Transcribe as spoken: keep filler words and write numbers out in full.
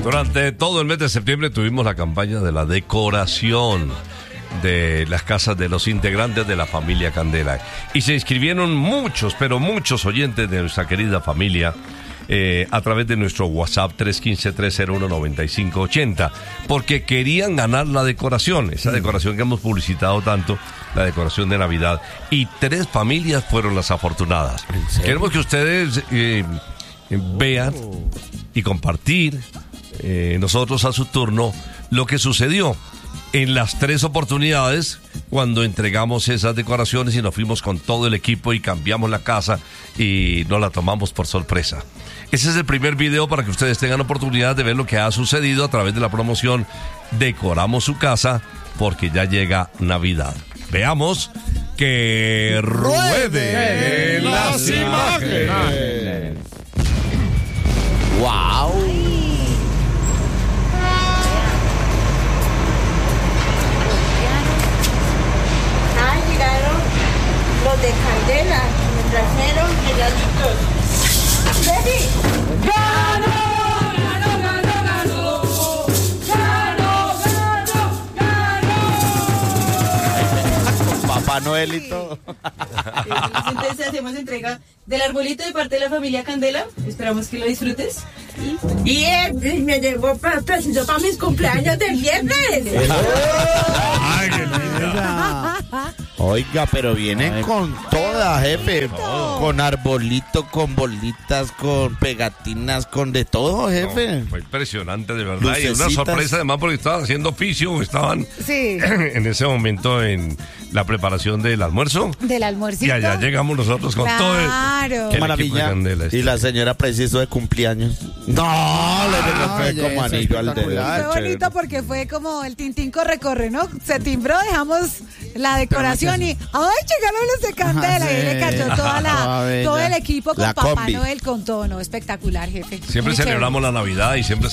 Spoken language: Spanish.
Durante todo el mes de septiembre tuvimos la campaña de la decoración de las casas de los integrantes de la familia Candela. Y se inscribieron muchos, pero muchos oyentes de nuestra querida familia eh, a través de nuestro WhatsApp tres uno cinco, tres cero uno, nueve cinco ocho cero, porque querían ganar la decoración, esa decoración que hemos publicitado tanto, la decoración de Navidad. Y tres familias fueron las afortunadas. Queremos que ustedes eh, vean y compartir eh, nosotros a su turno lo que sucedió en las tres oportunidades cuando entregamos esas decoraciones y nos fuimos con todo el equipo y cambiamos la casa y nos la tomamos por sorpresa. Ese es el primer video para que ustedes tengan oportunidad de ver lo que ha sucedido a través de la promoción Decoramos su casa porque ya llega Navidad. Veamos que ruede las imágenes. ¡Wow! Ah, llegaron los de Candela, me trajeron regalitos. ¡Ready! ¡Ganó! ¡Ganó, ganó, ganó! ¡Ganó, ganó, ganó! Papá Noel y todo. Entonces hacemos entrega del arbolito de parte de la familia Candela. Esperamos que lo disfrutes. Y eh, me llegó para preciso para mis cumpleaños del viernes. ¡Ay, qué linda! Oiga, pero vienen Ay, con todas, jefe. todo. Con arbolito, con bolitas, con pegatinas, con de todo, jefe. No, fue impresionante, de verdad. Y una Lucecitas. sorpresa además porque estaban haciendo oficio, estaban Sí. en ese momento en la preparación del almuerzo. Del almuercito. Y allá llegamos nosotros con todo el, Claro. el Qué equipo de maravilla. Candela. Y la señora preciso de cumpleaños. No, le Ay, fue como es anillo al dedo. espectacular. Fue bonito porque fue como el tintín corre corre, ¿no? Se timbró, dejamos la decoración y ¡ay, llegaron los de Candela! Ajá, Y ahí le cayó sí. toda la, Toda bella. todo el equipo con La Papá combi. Noel con todo, ¿no? Espectacular, jefe. Siempre Muy chévere. celebramos la Navidad y siempre